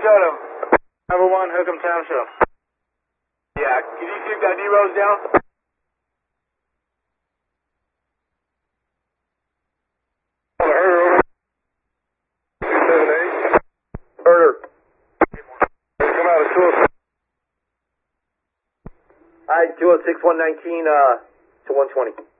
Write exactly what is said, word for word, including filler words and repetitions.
got him. Number one, Hookham Township. Yeah, can you keep that D-Rose down? Burner. Come out of two oh six. Alright, two oh six, one nineteen, uh, to one twenty.